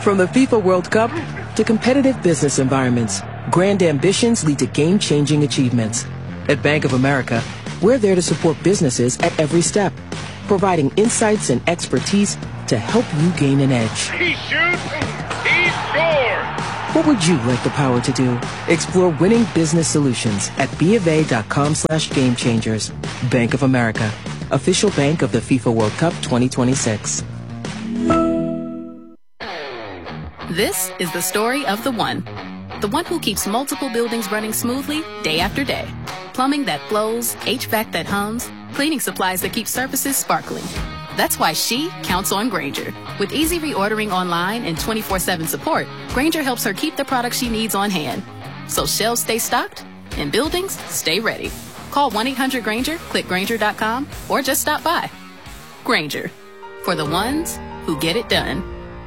From the FIFA World Cup to competitive business environments, grand ambitions lead to game-changing achievements. At Bank of America, we're there to support businesses at every step, providing insights and expertise to help you gain an edge. He shoots, he scores! What would you like the power to do? Explore winning business solutions at BofA.com/gamechangers. Bank of America, official bank of the FIFA World Cup 2026. This is the story of the one who keeps multiple buildings running smoothly day after day. Plumbing that flows, HVAC that hums, cleaning supplies that keep surfaces sparkling. That's why she counts on Grainger. With easy reordering online and 24/7 support, Grainger helps her keep the products she needs on hand. So shelves stay stocked and buildings stay ready. Call 1-800-GRAINGER, click Grainger.com, or just stop by. Grainger, for the ones who get it done.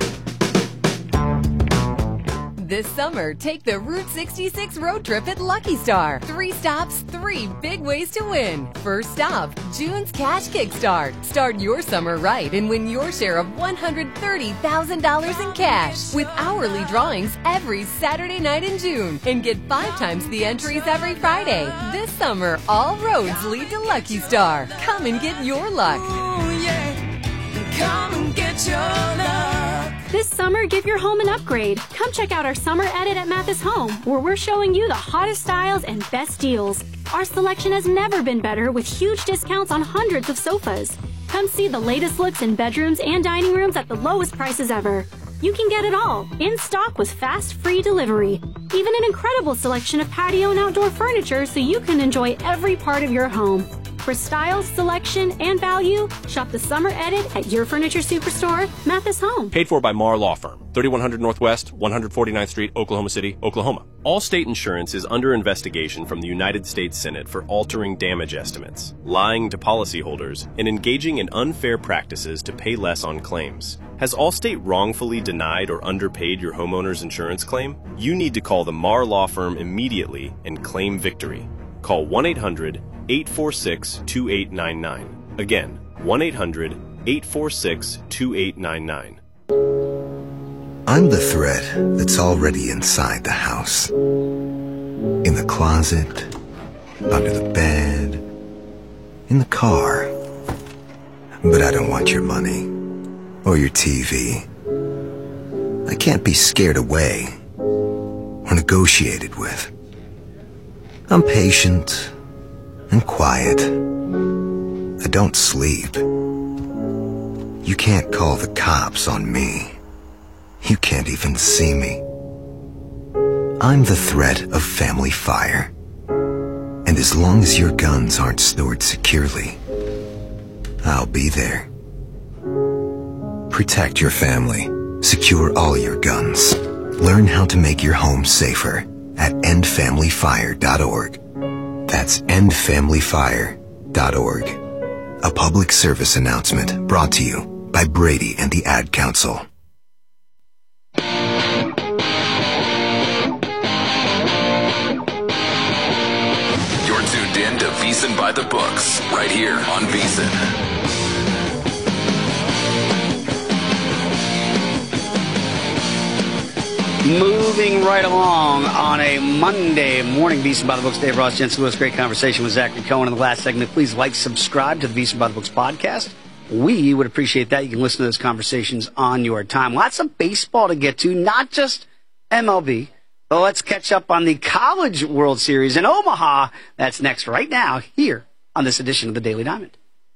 This summer, take the Route 66 road trip at Lucky Star. 3 stops, 3 big ways to win. First stop, June's Cash Kickstart. Start your summer right and win your share of $130,000 in cash with hourly drawings every Saturday night in June. And get 5 times the entries every Friday. This summer, all roads lead to Lucky Star. Come and get your luck. Ooh, yeah. Come and get your luck. This summer, give your home an upgrade. Come check out our summer edit at Mathis Home, where we're showing you the hottest styles and best deals. Our selection has never been better with huge discounts on hundreds of sofas. Come see the latest looks in bedrooms and dining rooms at the lowest prices ever. You can get it all, in stock with fast, free delivery. Even an incredible selection of patio and outdoor furniture so you can enjoy every part of your home. For style, selection, and value, shop the summer edit at your furniture superstore, Mathis Home. Paid for by Marr Law Firm, 3100 Northwest, 149th Street, Oklahoma City, Oklahoma. Allstate Insurance is under investigation from the United States Senate for altering damage estimates, lying to policyholders, and engaging in unfair practices to pay less on claims. Has Allstate wrongfully denied or underpaid your homeowner's insurance claim? You need to call the Marr Law Firm immediately and claim victory. Call 1-800-846-2899. Again, 1-800-846-2899. I'm the thread that's already inside the house. In the closet, under the bed, in the car. But I don't want your money or your TV. I can't be scared away or negotiated with. I'm patient and quiet. I don't sleep. You can't call the cops on me. You can't even see me. I'm the threat of family fire. And as long as your guns aren't stored securely, I'll be there. Protect your family. Secure all your guns. Learn how to make your home safer at endfamilyfire.org. That's endfamilyfire.org. A public service announcement brought to you by Brady and the Ad Council. You're tuned in to VSiN by the Books, right here on VSiN. Moving right along on a Monday morning, VSiN by the Books. Dave Ross, Jensen Lewis, great conversation with Zachary Cohen in the last segment. Please like, subscribe to the VSiN by the Books podcast. We would appreciate that. You can listen to those conversations on your time. Lots of baseball to get to, not just MLB. But let's catch up on the College World Series in Omaha. That's next right now here on this edition of the Daily Diamond.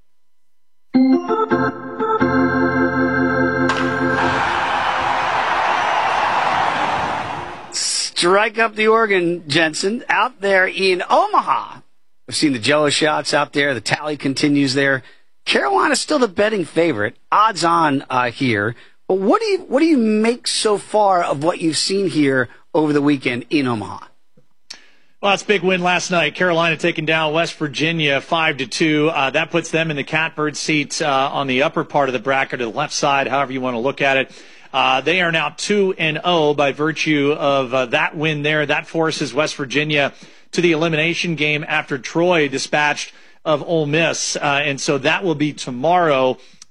Strike up the organ, Jensen, out there in Omaha. We've seen the Jello shots out there. The tally continues there. Carolina's still the betting favorite, odds on here. But what do you make so far of what you've seen here over the weekend in Omaha? Well, that's a big win last night. Carolina taking down West Virginia 5-2. That puts them in the catbird seat on the upper part of the bracket, or the left side, however you want to look at it. They are now 2-0 by virtue of that win there. That forces West Virginia to the elimination game after Troy dispatched of Ole Miss. And so that will be tomorrow.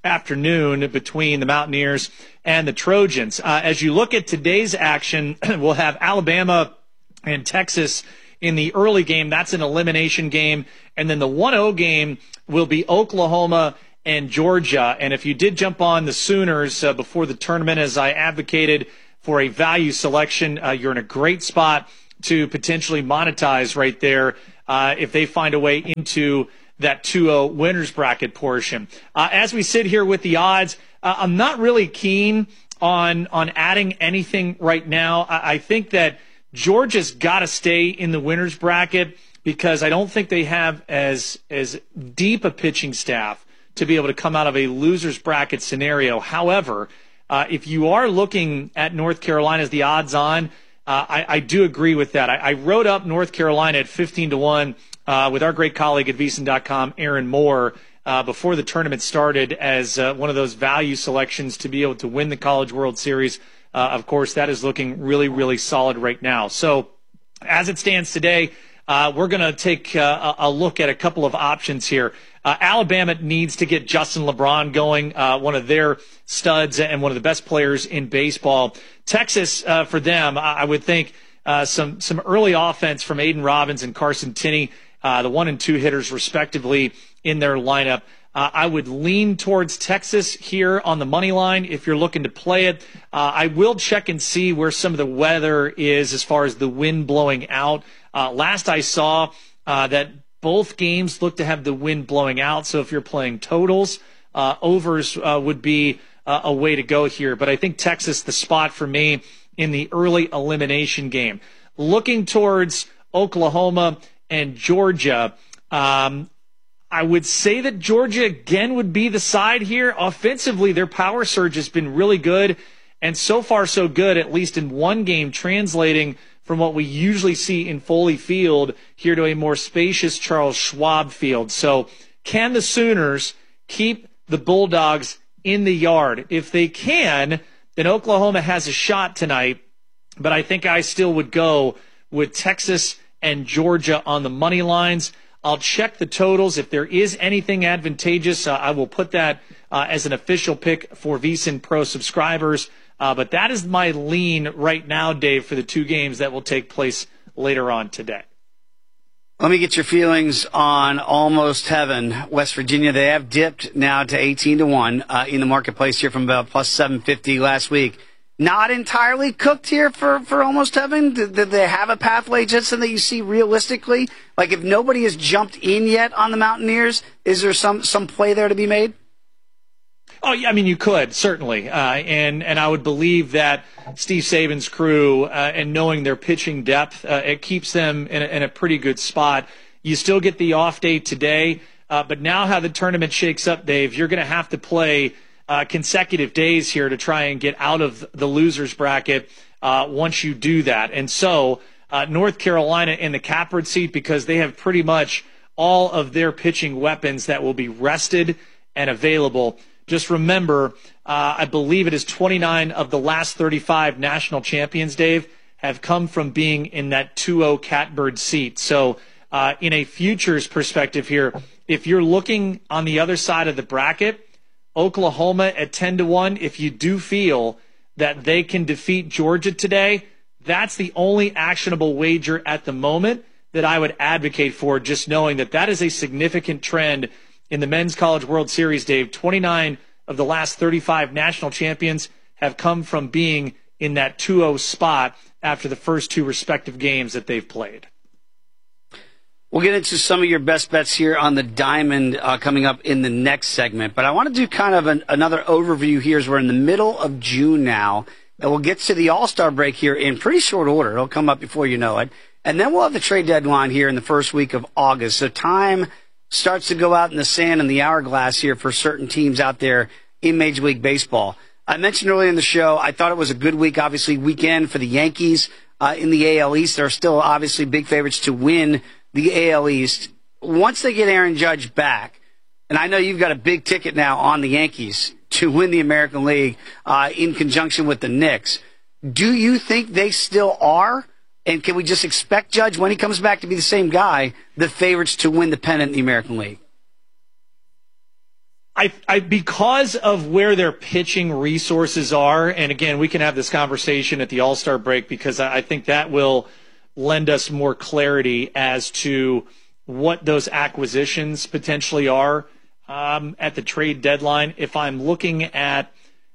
afternoon between the Mountaineers and the Trojans. As you look at today's action, we'll have Alabama and Texas in the early game. That's an elimination game. And then the 1-0 game will be Oklahoma and Georgia. And if you did jump on the Sooners before the tournament, as I advocated for a value selection, you're in a great spot to potentially monetize right there if they find a way into that 2-0 winners bracket portion. As we sit here with the odds, I'm not really keen on adding anything right now. I think that Georgia's got to stay in the winners bracket because I don't think they have as deep a pitching staff to be able to come out of a losers bracket scenario. However, if you are looking at North Carolina as the odds on, I do agree with that. I wrote up North Carolina at 15-1 with our great colleague at VSiN.com, Aaron Moore, before the tournament started as one of those value selections to be able to win the College World Series. Of course, that is looking really, really solid right now. So as it stands today, we're going to take a look at a couple of options here. Alabama needs to get Justin LeBron going, one of their studs and one of the best players in baseball. Texas, for them, I would think some early offense from Aiden Robbins and Carson Tinney, the 1 and 2 hitters respectively in their lineup. I would lean towards Texas here on the money line if you're looking to play it. I will check and see where some of the weather is as far as the wind blowing out. Last I saw that both games look to have the wind blowing out, so if you're playing totals, overs would be a way to go here. But I think Texas, the spot for me in the early elimination game. Looking towards Oklahoma and Georgia, I would say that Georgia, again, would be the side here. Offensively, their power surge has been really good, and so far so good, at least in one game, translating from what we usually see in Foley Field here to a more spacious Charles Schwab Field. So can the Sooners keep the Bulldogs in the yard? If they can, then Oklahoma has a shot tonight, but I think I still would go with Texas and Georgia on the money lines. I'll check the totals. If there is anything advantageous, I will put that as an official pick for VSiN Pro subscribers. But that is my lean right now, Dave, for the two games that will take place later on today. Let me get your feelings on Almost Heaven, West Virginia. They have dipped now to 18-1 in the marketplace here from about plus 750 last week. Not entirely cooked here for Almost Heaven. Did they have a pathway, Jensen, that you see realistically? Like if nobody has jumped in yet on the Mountaineers, is there some play there to be made? Oh, yeah, I mean, you could, certainly. And I would believe that Steve Saban's crew, and knowing their pitching depth, it keeps them in a pretty good spot. You still get the off day today, but now how the tournament shakes up, Dave, you're going to have to play consecutive days here to try and get out of the losers bracket once you do that. And so North Carolina in the catbird seat because they have pretty much all of their pitching weapons that will be rested and available. Just remember, I believe it is 29 of the last 35 national champions, Dave, have come from being in that 2-0 catbird seat. So in a futures perspective here, if you're looking on the other side of the bracket, Oklahoma at 10-1, if you do feel that they can defeat Georgia today, that's the only actionable wager at the moment that I would advocate for, just knowing that that is a significant trend in the Men's College World Series, Dave. 29 of the last 35 national champions have come from being in that 2-0 spot after the first two respective games that they've played. We'll get into some of your best bets here on the Diamond coming up in the next segment. But I want to do kind of another overview here as we're in the middle of June now. And we'll get to the All-Star break here in pretty short order. It'll come up before you know it. And then we'll have the trade deadline here in the first week of August. So time starts to go out in the sand and the hourglass here for certain teams out there in Major League Baseball. I mentioned earlier in the show, I thought it was a good week, obviously, weekend for the Yankees in the AL East. They're still obviously big favorites to win the AL East. Once they get Aaron Judge back, and I know you've got a big ticket now on the Yankees to win the American League in conjunction with the Knicks, do you think they still are? And can we just expect Judge, when he comes back to be the same guy, the favorites to win the pennant in the American League? because of where their pitching resources are, and again, we can have this conversation at the All-Star break because I think that will lend us more clarity as to what those acquisitions potentially are at the trade deadline. If I'm looking at,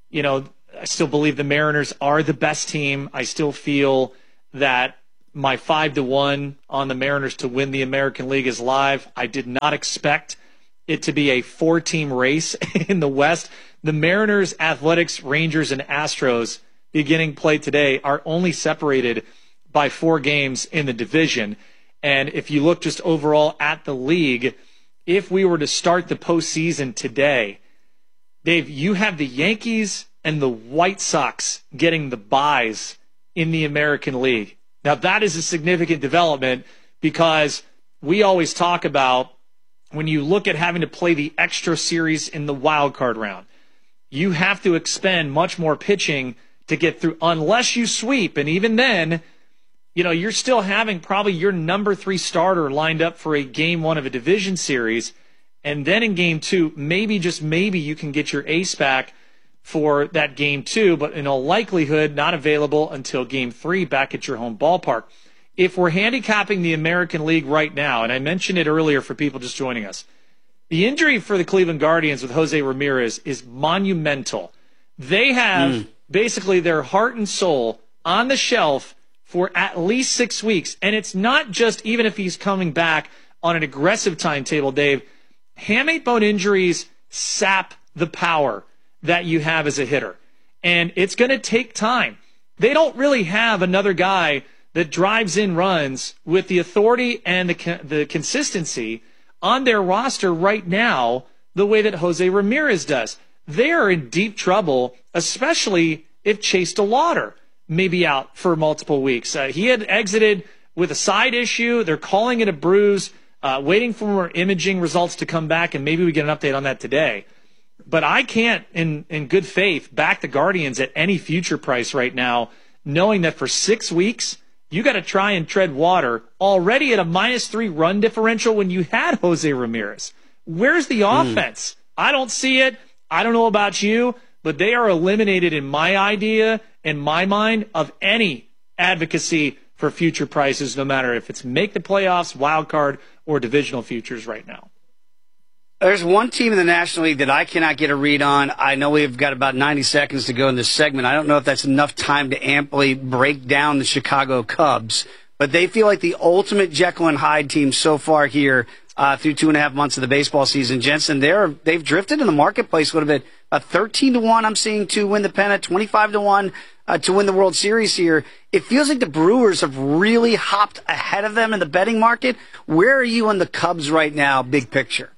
I still believe the Mariners are the best team. I still feel that my 5-1 on the Mariners to win the American League is live. I did not expect it to be a 4-team race in the West. The Mariners, Athletics, Rangers, and Astros beginning play today are only separated by 4 games in the division. And if you look just overall at the league, if we were to start the postseason today, Dave, you have the Yankees and the White Sox getting the byes in the American League. Now, that is a significant development because we always talk about when you look at having to play the extra series in the wild card round, you have to expend much more pitching to get through unless you sweep. And even then, you're still having probably your number 3 starter lined up for a game 1 of a division series. And then in game 2, maybe, just maybe, you can get your ace back for that game 2, but in all likelihood, not available until game 3 back at your home ballpark. If we're handicapping the American League right now, and I mentioned it earlier for people just joining us, the injury for the Cleveland Guardians with Jose Ramirez is monumental. They have basically their heart and soul on the shelf for at least 6 weeks. And it's not just even if he's coming back on an aggressive timetable, Dave. Hamate bone injuries sap the power that you have as a hitter. And it's going to take time. They don't really have another guy that drives in runs with the authority and the consistency on their roster right now the way that Jose Ramirez does. They are in deep trouble, especially if Chase DeLauder may be out for multiple weeks. He had exited with a side issue. They're calling it a bruise, waiting for more imaging results to come back, and maybe we get an update on that today. But I can't, in good faith, back the Guardians at any future price right now, knowing that for 6 weeks, you got to try and tread water already at a -3 run differential when you had Jose Ramirez. Where's the offense? I don't see it. I don't know about you, but they are eliminated in my idea, in my mind, of any advocacy for future prices, no matter if it's make the playoffs, wild card, or divisional futures right now. There's one team in the National League that I cannot get a read on. I know we've got about 90 seconds to go in this segment. I don't know if that's enough time to amply break down the Chicago Cubs, but they feel like the ultimate Jekyll and Hyde team so far here through 2.5 months of the baseball season. Jensen, they've drifted in the marketplace a little bit. 13-1 I'm seeing to win the pennant, 25-1 to win the World Series here. It feels like the Brewers have really hopped ahead of them in the betting market. Where are you on the Cubs right now, big picture?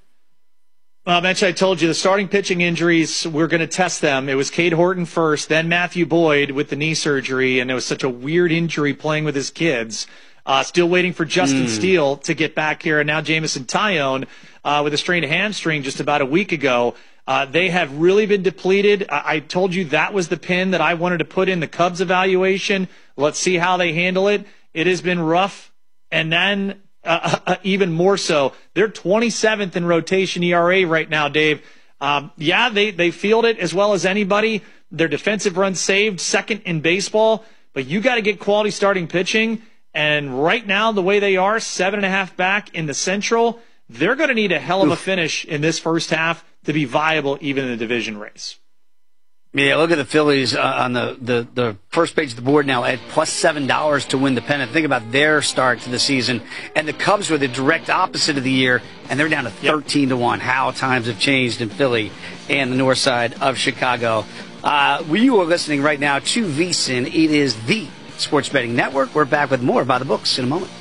Mitch, I told you the starting pitching injuries, we're going to test them. It was Cade Horton first, then Matthew Boyd with the knee surgery, and it was such a weird injury playing with his kids. Still waiting for Justin Steele to get back here, and now Jameson Taillon with a strained hamstring just about a week ago. They have really been depleted. I told you that was the pin that I wanted to put in the Cubs evaluation. Let's see how they handle it. It has been rough, and then even more so. They're 27th in rotation ERA right now, Dave. They field it as well as anybody. Their defensive runs saved, second in baseball. But you got to get quality starting pitching. And right now, the way they are, 7.5 back in the Central, they're going to need a hell of a finish in this first half to be viable even in the division race. Yeah, look at the Phillies on the first page of the board now at +$7 to win the pennant. Think about their start to the season. And the Cubs were the direct opposite of the year, and they're down to 13-1. How times have changed in Philly and the north side of Chicago. You are listening right now to VSiN. It is the Sports Betting Network. We're back with more By the Books in a moment.